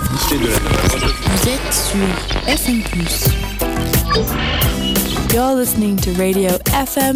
Vous êtes sur FM+. You're listening to Radio FM+.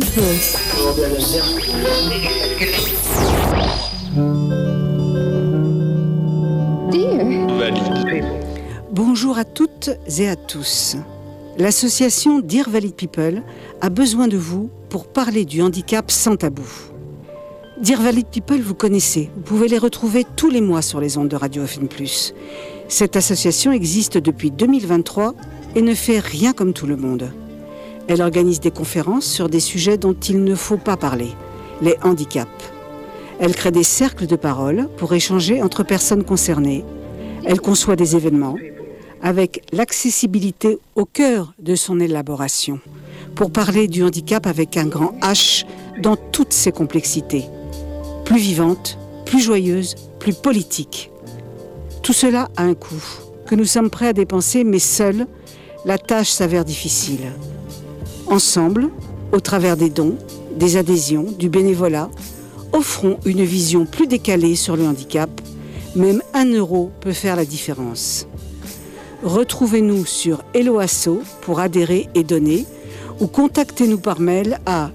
Bonjour à toutes et à tous. L'association Dear Valid People a besoin de vous pour parler du handicap sans tabou. Dear Valid People, vous connaissez. Vous pouvez les retrouver tous les mois sur les ondes de Radio FM+. Cette association existe depuis 2023 et ne fait rien comme tout le monde. Elle organise des conférences sur des sujets dont il ne faut pas parler, les handicaps. Elle crée des cercles de parole pour échanger entre personnes concernées. Elle conçoit des événements avec l'accessibilité au cœur de son élaboration, pour parler du handicap avec un grand H dans toutes ses complexités. Plus vivante, plus joyeuse, plus politique. Tout cela a un coût que nous sommes prêts à dépenser, mais seuls, la tâche s'avère difficile. Ensemble, au travers des dons, des adhésions, du bénévolat, offrons une vision plus décalée sur le handicap. Même 1 euro peut faire la différence. Retrouvez-nous sur Hello Asso pour adhérer et donner, ou contactez-nous par mail à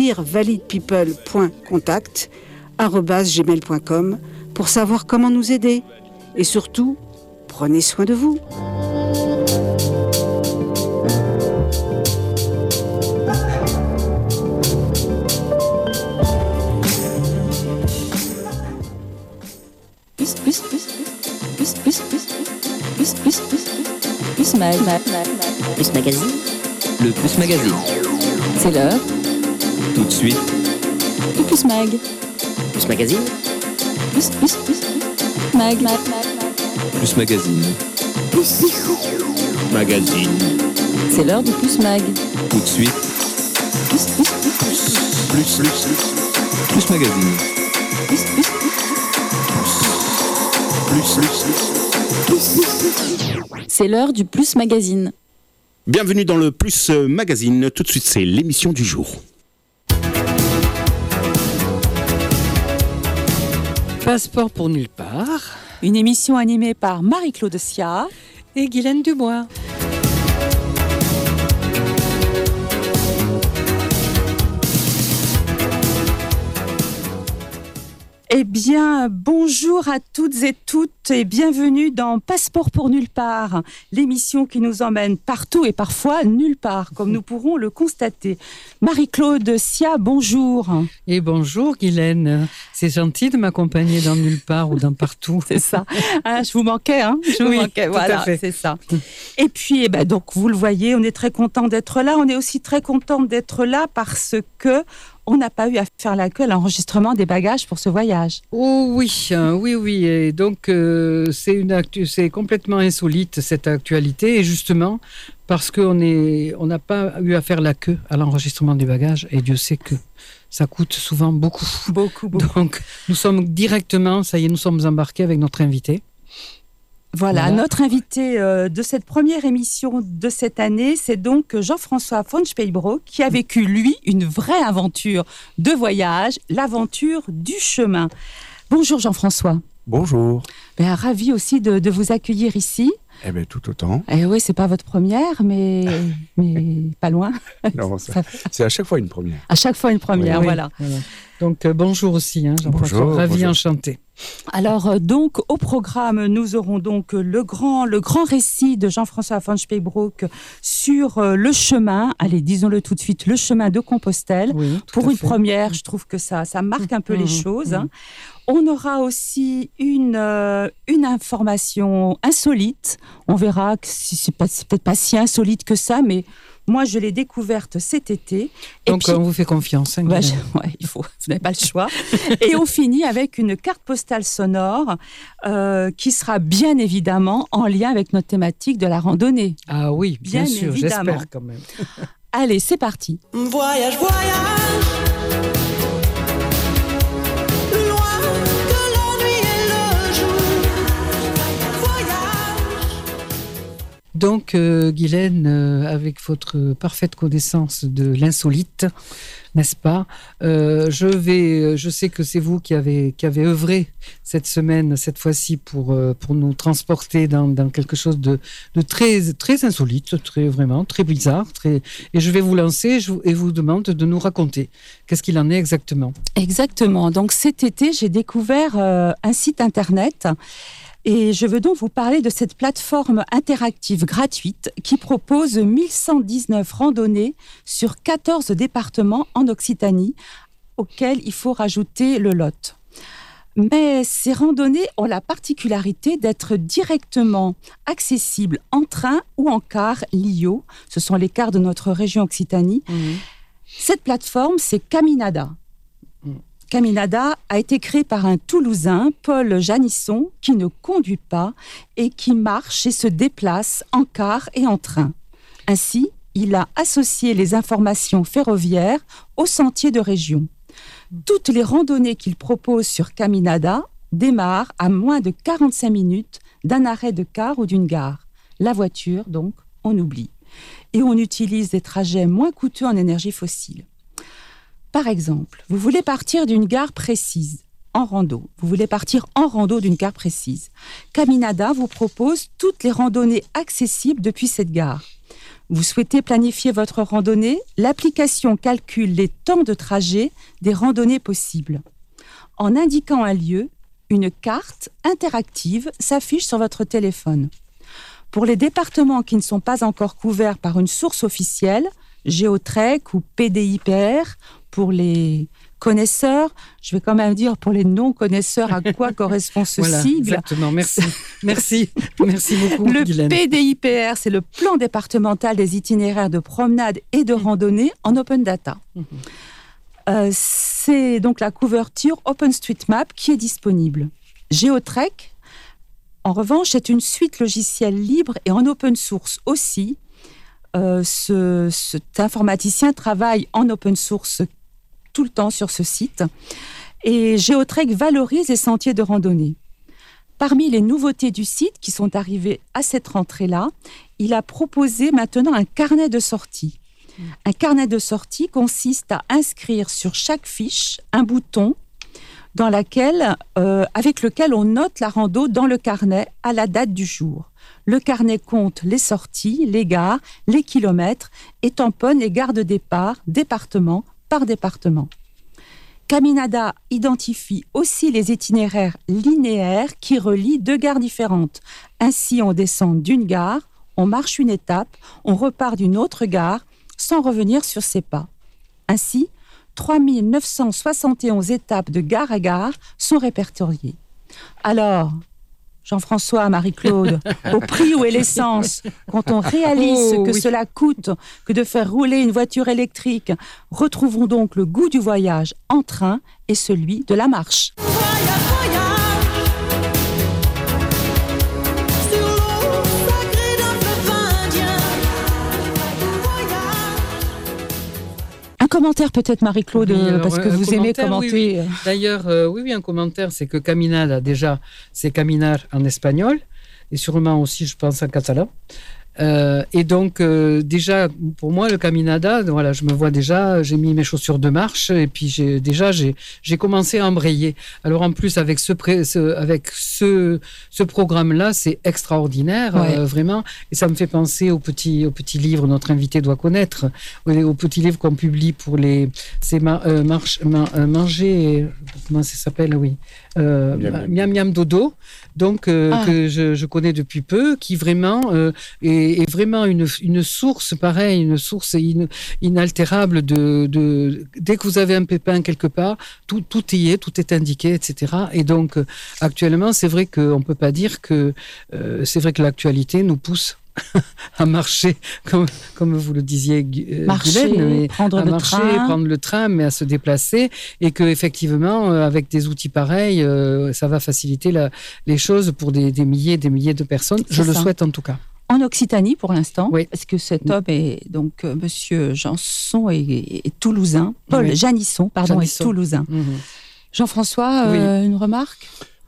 dearvalidpeople.contact@gmail.com pour savoir comment nous aider. Et surtout, prenez soin de vous. Plus magazine. Le Plus Magazine. C'est l'heure Tout de suite. du Plus Mag. Plus Magazine. Plus Mag. Plus Magazine. Magazine. C'est l'heure du Plus Mag. Tout de suite. Plus Magazine. C'est l'heure du Plus Magazine. Bienvenue dans le Plus Magazine. Tout de suite, c'est l'émission du jour. Passeport pour nulle part. Une émission animée par Marie-Claude Sia Et Guylaine Dubois. Eh bien, bonjour à toutes et toutes et bienvenue dans Passeport pour nulle part, l'émission qui nous emmène partout et parfois nulle part, comme nous pourrons le constater. Marie-Claude Sia, bonjour. Et bonjour Guylaine. C'est gentil de m'accompagner dans nulle part ou dans partout. C'est ça. Ah, je vous manquais, hein. Je vous manquais. Tout Voilà, à fait. c'est ça. Et puis, donc, vous le voyez, on est très content d'être là. On est aussi très content d'être là parce que on n'a pas eu à faire la queue à l'enregistrement des bagages pour ce voyage. Oh oui. Et donc, c'est complètement insolite cette actualité. Et justement, parce qu'on n'a pas eu à faire la queue à l'enregistrement des bagages. Et Dieu sait que ça coûte souvent beaucoup. Beaucoup. Donc, nous sommes directement, ça y est, nous sommes embarqués avec notre invité. Voilà, notre invité de cette première émission de cette année, c'est donc Jean-François von Speybrock qui a vécu, lui, une vraie aventure de voyage, l'aventure du chemin. Bonjour Jean-François. Bonjour. Ravi aussi de vous accueillir ici. Eh bien, tout autant. Eh oui, c'est pas votre première, mais pas loin. Non, c'est à chaque fois une première. À chaque fois une première, Oui, voilà. Donc, bonjour aussi, Jean-François. Bonjour, Ravi, bonjour. enchanté. Alors, donc, au programme, nous aurons donc le grand récit de Jean-François von Speybrock sur le chemin, allez, disons-le tout de suite, le chemin de Compostelle. Oui, tout Pour à une fait. première, je trouve que ça marque un peu les choses. Hein. On aura aussi une information insolite. On verra que c'est peut-être pas si insolite que ça, mais moi, je l'ai découverte cet été. Donc, on vous fait confiance. Hein, Guylaine. Il faut, vous n'avez pas le choix. Et on finit avec une carte postale sonore qui sera bien évidemment en lien avec notre thématique de la randonnée. Ah oui, bien sûr, évidemment. j'espère quand même. Allez, c'est parti. Voyage, voyage, loin de l'ennui et le jour. Voyage. Donc, Guylaine, avec votre parfaite connaissance de l'insolite, n'est-ce pas, je sais que c'est vous qui avez œuvré cette semaine, cette fois-ci, pour nous transporter dans quelque chose de très, très insolite, vraiment très bizarre. Et je vais vous lancer et vous demande de nous raconter qu'est-ce qu'il en est exactement. Exactement. Donc cet été, j'ai découvert un site internet. Et je veux donc vous parler de cette plateforme interactive gratuite qui propose 1119 randonnées sur 14 départements en Occitanie, auxquels il faut rajouter le Lot. Mais ces randonnées ont la particularité d'être directement accessibles en train ou en car LIO. Ce sont les cars de notre région Occitanie. Cette plateforme, c'est Caminada. Caminada a été créé par un Toulousain, Paul Janisson, qui ne conduit pas et qui marche et se déplace en car et en train. Ainsi, il a associé les informations ferroviaires aux sentiers de région. Toutes les randonnées qu'il propose sur Caminada démarrent à moins de 45 minutes d'un arrêt de car ou d'une gare. La voiture, donc, on oublie. Et on utilise des trajets moins coûteux en énergie fossile. Par exemple, vous voulez partir d'une gare précise, en rando. Vous voulez partir en rando d'une gare précise. Caminada vous propose toutes les randonnées accessibles depuis cette gare. Vous souhaitez planifier votre randonnée, l'application calcule les temps de trajet des randonnées possibles. En indiquant un lieu, une carte interactive s'affiche sur votre téléphone. Pour les départements qui ne sont pas encore couverts par une source officielle, Géotrek ou PDIPR, pour les connaisseurs, je vais quand même dire pour les non-connaisseurs à quoi correspond ce sigle. Exactement, merci beaucoup, Le Guylaine. PDIPR, c'est le plan départemental des itinéraires de promenade et de randonnée en open data. C'est donc la couverture OpenStreetMap qui est disponible. Géotrek, en revanche, c'est une suite logicielle libre et en open source aussi. Cet informaticien travaille en open source tout le temps sur ce site. Et Géotrek valorise les sentiers de randonnée. Parmi les nouveautés du site qui sont arrivées à cette rentrée-là, il a proposé maintenant un carnet de sortie. Un carnet de sortie consiste à inscrire sur chaque fiche un bouton avec lequel on note la rando dans le carnet à la date du jour. Le carnet compte les sorties, les gares, les kilomètres et tamponne les gares de départ, département par département. Caminada identifie aussi les itinéraires linéaires qui relient deux gares différentes. Ainsi, on descend d'une gare, on marche une étape, on repart d'une autre gare sans revenir sur ses pas. Ainsi, 3971 étapes de gare à gare sont répertoriées. Alors, Jean-François, Marie-Claude, au prix où est l'essence, quand on réalise ce que cela coûte que de faire rouler une voiture électrique, retrouvons donc le goût du voyage en train et celui de la marche. Un commentaire peut-être, Marie-Claude, parce que vous aimez commenter. Oui. D'ailleurs, un commentaire, c'est que Caminada, déjà, c'est caminar en espagnol, et sûrement aussi, je pense, en catalan. Et donc, déjà, pour moi, le Caminada, voilà, je me vois déjà, j'ai mis mes chaussures de marche, et puis j'ai commencé à embrayer. Alors, en plus, avec ce programme-là, c'est extraordinaire, vraiment. Et ça me fait penser au petit livre, notre invité doit connaître, au petit livre qu'on publie pour manger, comment ça s'appelle, Miam Miam Dodo, donc que je connais depuis peu, qui vraiment est vraiment une source pareille, une source inaltérable de dès que vous avez un pépin quelque part, tout y est, tout est indiqué, etc. Et donc actuellement, c'est vrai qu'on peut pas dire que c'est vrai que l'actualité nous pousse à marcher, comme vous le disiez, Guylaine, prendre le train, mais à se déplacer, et que effectivement, avec des outils pareils, ça va faciliter les choses pour des milliers et des milliers de personnes. Je le souhaite en tout cas. En Occitanie pour l'instant, parce que cet homme est donc Monsieur Janson est toulousain, Paul Janisson, est toulousain. Jean-François, une remarque ?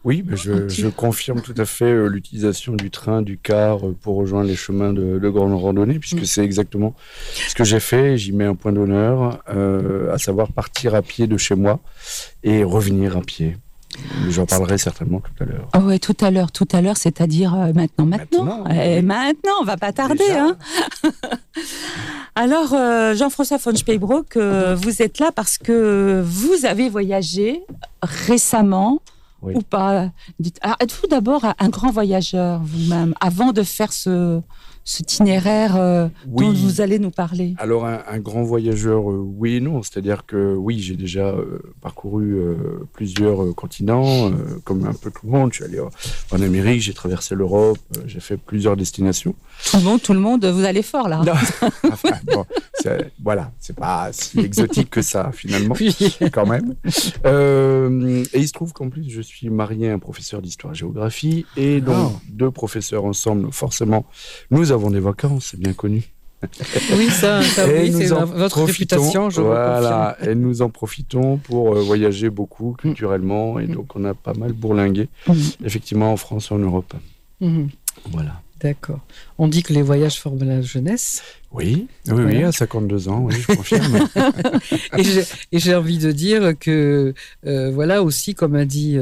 Oui, je confirme tout à fait l'utilisation du train, du car pour rejoindre les chemins de grande randonnée, puisque c'est exactement ce que j'ai fait. J'y mets un point d'honneur, à savoir partir à pied de chez moi et revenir à pied. J'en parlerai certainement tout à l'heure. Oh ouais, tout à l'heure, c'est-à-dire maintenant. Oui. Maintenant, on va pas tarder. Déjà. Hein. Alors, Jean-François von Speybrock, vous êtes là parce que vous avez voyagé récemment, Oui. ou pas. Alors, êtes-vous d'abord un grand voyageur vous-même, avant de faire cet itinéraire Oui. dont vous allez nous parler? Alors, un grand voyageur, oui et non. C'est-à-dire que, oui, j'ai déjà parcouru plusieurs continents, comme un peu tout le monde. Je suis allé en Amérique, j'ai traversé l'Europe, j'ai fait plusieurs destinations. Tout le monde, vous allez fort, là. Non. Enfin, bon, c'est pas si exotique que ça, finalement, quand même. Et il se trouve qu'en plus, je suis marié à un professeur d'histoire-géographie, et donc deux professeurs ensemble, forcément, nous avons des vacances, c'est bien connu. Oui, ça Et oui, nous c'est en votre profitons, réputation, je voilà, et nous en profitons pour voyager beaucoup culturellement, et donc on a pas mal bourlingué, effectivement, en France et en Europe. confirme. Voilà. D'accord. On dit que les voyages forment la jeunesse. Oui, à 52 ans, oui, je confirme. Et j'ai envie de dire que, voilà aussi, comme a dit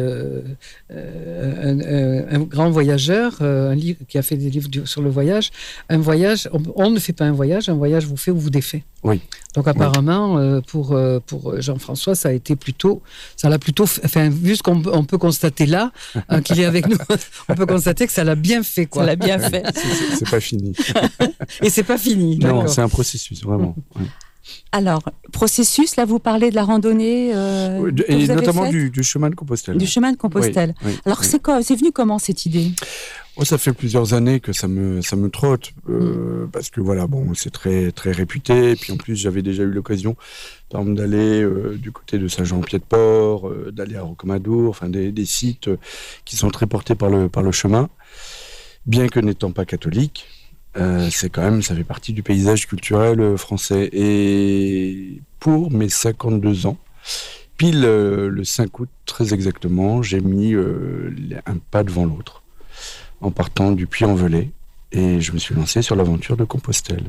un grand voyageur, un livre, qui a fait des livres sur le voyage, un voyage, on ne fait pas un voyage vous fait ou vous défait. Oui. Donc apparemment, pour Jean-François, ça l'a plutôt, enfin, vu ce qu'on peut constater là, qu'il est avec nous, on peut constater que ça l'a bien fait, quoi. Ça l'a bien fait. C'est pas fini. Et c'est pas fini. Non, d'accord. c'est un processus, vraiment. Ouais. Alors, processus, là, vous parlez de la randonnée Et que vous avez notamment faite du chemin de Compostelle. Du chemin de Compostelle. Oui, Alors, oui. c'est venu comment, cette idée? Ça fait plusieurs années que ça me trotte, parce que voilà, bon, c'est très, très réputé. Et puis en plus, j'avais déjà eu l'occasion, par exemple, d'aller du côté de Saint-Jean-Pied-de-Port, d'aller à Rocamadour, enfin des sites qui sont très portés par le chemin. Bien que n'étant pas catholique, c'est quand même, ça fait partie du paysage culturel français. Et pour mes 52 ans, pile le 5 août, très exactement, j'ai mis un pas devant l'autre, en partant du Puy-en-Velay, et je me suis lancé sur l'aventure de Compostelle.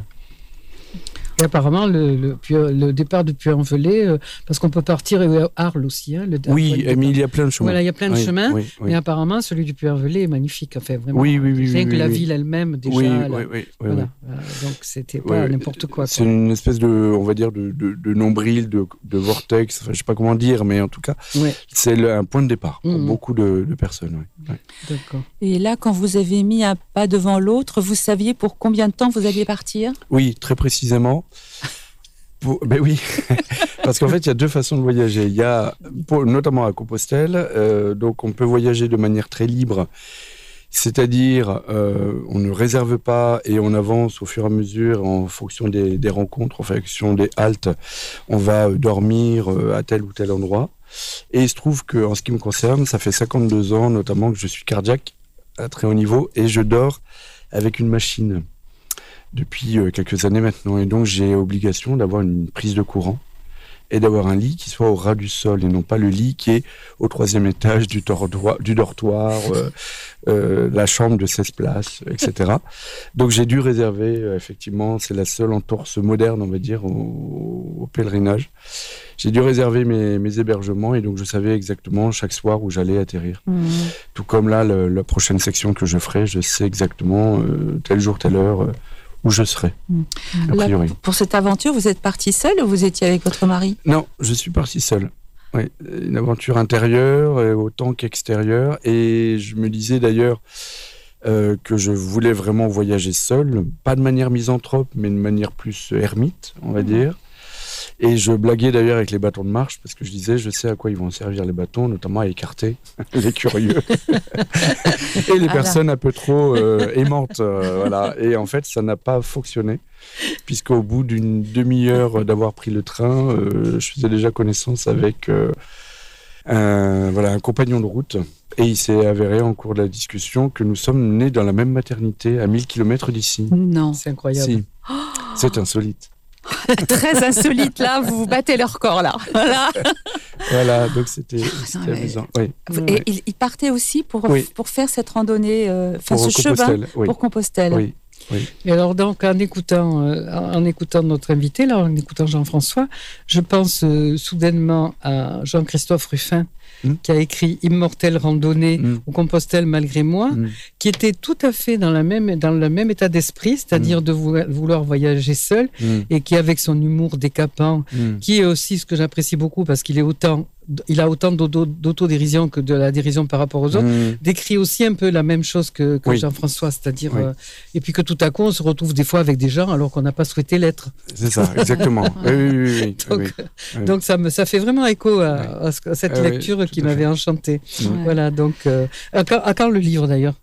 Et apparemment, le départ de Puy-en-Velay, parce qu'on peut partir à Arles aussi. Hein, Oui, mais il y a plein de chemins. Voilà, il y a plein de chemins, oui. mais apparemment, celui du Puy-en-Velay est magnifique. Enfin, vraiment, Oui. rien que la ville elle-même, déjà. Oui. Voilà. Donc, c'était pas n'importe quoi. C'est une espèce de, on va dire, de nombril, de vortex, enfin, je sais pas comment dire, mais en tout cas, c'est un point de départ pour beaucoup de personnes. Ouais. D'accord. Et là, quand vous avez mis un pas devant l'autre, vous saviez pour combien de temps vous alliez partir? Oui, très précisément. Ben oui, parce qu'en fait, il y a deux façons de voyager. Il y a, notamment à Compostelle, donc on peut voyager de manière très libre, c'est-à-dire on ne réserve pas et on avance au fur et à mesure en fonction des rencontres, en fonction des haltes. On va dormir à tel ou tel endroit. Et il se trouve qu'en ce qui me concerne, ça fait 52 ans notamment que je suis cardiaque à très haut niveau et je dors avec une machine depuis quelques années maintenant. Et donc, j'ai obligation d'avoir une prise de courant et d'avoir un lit qui soit au ras du sol et non pas le lit qui est au 3e étage du dortoir, la chambre de 16 places, etc. Donc, j'ai dû réserver, effectivement, c'est la seule entorse moderne, on va dire, au pèlerinage. J'ai dû réserver mes hébergements et donc je savais exactement chaque soir où j'allais atterrir. Tout comme là, la prochaine section que je ferai, je sais exactement tel jour, telle heure où je serai, a priori. Là, pour cette aventure, vous êtes parti seul ou vous étiez avec votre mari? Non, je suis parti seul. Oui, une aventure intérieure autant qu'extérieure. Et je me disais d'ailleurs que je voulais vraiment voyager seul, pas de manière misanthrope, mais de manière plus ermite, on va dire. Et je blaguais d'ailleurs avec les bâtons de marche, parce que je disais, je sais à quoi ils vont servir les bâtons, notamment à écarter les curieux et les personnes un peu trop aimantes. Voilà. Et en fait, ça n'a pas fonctionné, puisqu'au bout d'une demi-heure d'avoir pris le train, je faisais déjà connaissance avec un compagnon de route. Et il s'est avéré en cours de la discussion que nous sommes nés dans la même maternité à 1000 km d'ici. Non. C'est incroyable. Si. C'est insolite. Très insolite, là, vous battez le record, là. Voilà, donc c'était mais- amusant. Oui. Et il partait aussi pour faire cette randonnée, Pour ce chemin Compostelle, oui. pour Compostelle. Oui. Et alors, donc, en écoutant notre invité, là, en écoutant Jean-François, je pense soudainement à Jean-Christophe Ruffin, qui a écrit Immortelle randonnée au Compostelle malgré moi, qui était tout à fait dans le même état d'esprit, c'est-à-dire de vouloir voyager seul, et qui, avec son humour décapant, qui est aussi ce que j'apprécie beaucoup parce qu'il a autant d'autodérision que de la dérision par rapport aux autres, décrit aussi un peu la même chose que Jean-François, c'est-à-dire et puis que tout à coup on se retrouve des fois avec des gens alors qu'on n'a pas souhaité l'être. C'est ça, exactement. Oui. Donc ça fait vraiment écho à cette lecture qui m'avait enchanté. Voilà, donc à quand le livre d'ailleurs?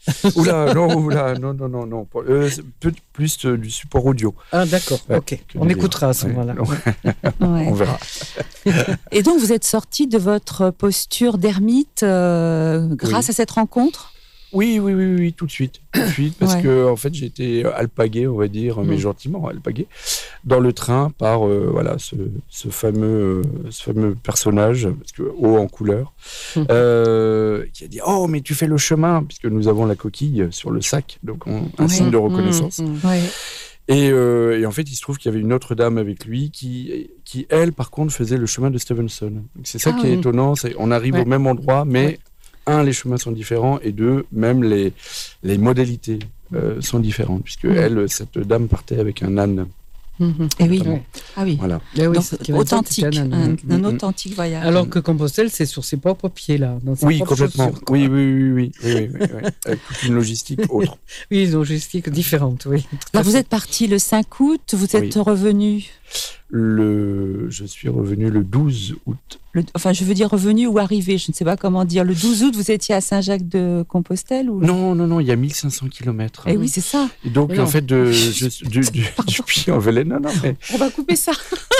Non. Plus du support audio. Ah d'accord, ok. On écoutera à ce moment-là. On verra. Et donc vous êtes sorti de votre posture d'ermite grâce à cette rencontre? Oui, tout de suite, parce que en fait j'ai été alpagué, on va dire, mais gentiment alpagué, dans le train par ce fameux personnage, parce que haut en couleur, qui a dit mais tu fais le chemin, puisque nous avons la coquille sur le sac, donc un signe de reconnaissance. Et en fait, il se trouve qu'il y avait une autre dame avec lui qui elle, par contre, faisait le chemin de Stevenson. Donc, c'est ça qui est étonnant, on arrive au même endroit, mais les chemins sont différents, et deux, même les modalités sont différentes, puisque cette dame partait avec un âne. Et oui. Ah oui. Voilà. Donc, authentique, un authentique voyage. Alors que Compostelle, c'est sur ses propres pieds, là. Oui, complètement. Oui. Avec toute une logistique autre. Oui, une logistique différente, oui. Alors, vous êtes parti le 5 août, vous êtes revenu Je suis revenu le 12 août. Je veux dire revenu ou arrivé, je ne sais pas comment dire. Le 12 août, vous étiez à Saint-Jacques-de-Compostelle ou... Non, il y a 1500 km. Et oui, c'est ça. Et donc, en fait, du Puy-en-Velay, non, mais... On va couper ça.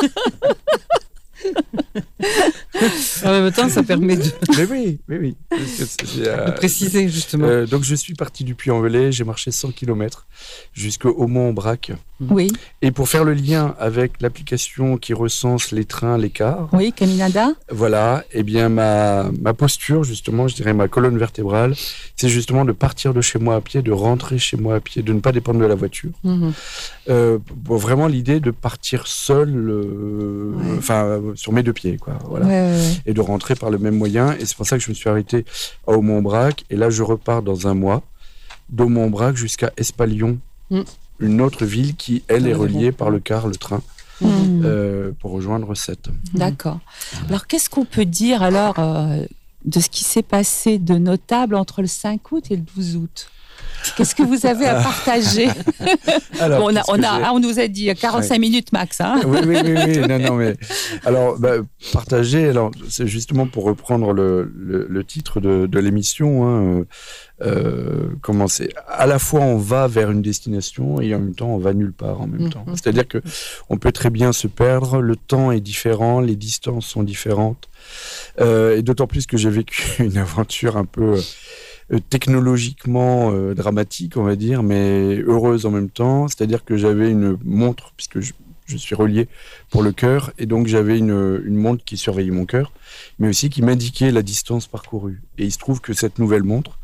En même temps, ça permet de... Mais oui. De préciser, justement. Donc, je suis parti du Puy-en-Velay, j'ai marché 100 km jusqu'au Haumont-Aubrac. Oui. Et pour faire le lien avec l'application qui recense les trains, les cars... Oui, Caminada. Voilà, eh bien, ma posture, justement, je dirais ma colonne vertébrale, c'est justement de partir de chez moi à pied, de rentrer chez moi à pied, de ne pas dépendre de la voiture. Vraiment l'idée de partir seul, sur mes deux pieds, quoi. Voilà. Et de rentrer par le même moyen. Et c'est pour ça que je me suis arrêté à Haumont-Aubrac. Et là, je repars dans un mois d'Haumont-Aubrac jusqu'à Espalion, une autre ville qui, elle, est reliée par le car, le train, pour rejoindre Sète. D'accord. Alors, qu'est-ce qu'on peut dire alors de ce qui s'est passé de notable entre le 5 août et le 12 août? Qu'est-ce que vous avez à partager? Alors, on nous a dit 45 minutes max. Hein. Oui. Non, mais alors partager. Alors, c'est justement pour reprendre le titre de l'émission. Comment c'est? À la fois, on va vers une destination et en même temps, on va nulle part en même temps. C'est-à-dire que on peut très bien se perdre. Le temps est différent, les distances sont différentes, et d'autant plus que j'ai vécu une aventure un peu technologiquement dramatique, on va dire, mais heureuse en même temps. C'est-à-dire que j'avais une montre, puisque je suis relié pour le cœur, et donc j'avais une montre qui surveillait mon cœur, mais aussi qui m'indiquait la distance parcourue. Et il se trouve que cette nouvelle montre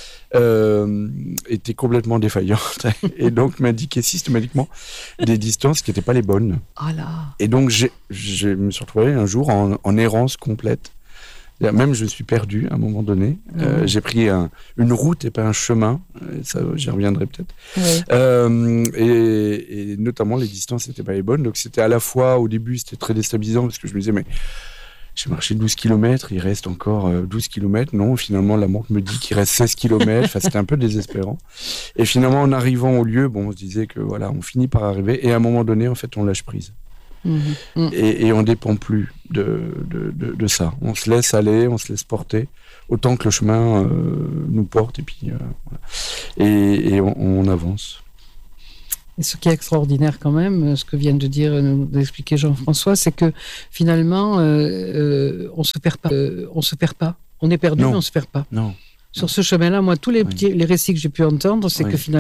était complètement défaillante, et donc m'indiquait systématiquement des distances qui n'étaient pas les bonnes. Oh là. Et donc je me suis retrouvé un jour en errance complète. Même je suis perdu à un moment donné. J'ai pris une route et pas un chemin. Ça, j'y reviendrai peut-être. Et notamment, les distances n'étaient pas les bonnes. Donc, c'était à la fois, au début, c'était très déstabilisant parce que je me disais, mais j'ai marché 12 km, il reste encore 12 km. Non, finalement, la montre me dit qu'il reste 16 km. Enfin, c'était un peu désespérant. Et finalement, en arrivant au lieu, on se disait que voilà, on finit par arriver. Et à un moment donné, en fait, on lâche prise. Et on dépend plus de ça. On se laisse aller, on se laisse porter, autant que le chemin nous porte, et puis et on avance. Et ce qui est extraordinaire quand même, ce que vient de dire, d'expliquer Jean-François, c'est que finalement, on se perd pas. On est perdu, mais on se perd pas. Non. Sur ce chemin-là, moi, tous les récits que j'ai pu entendre, c'est que finalement,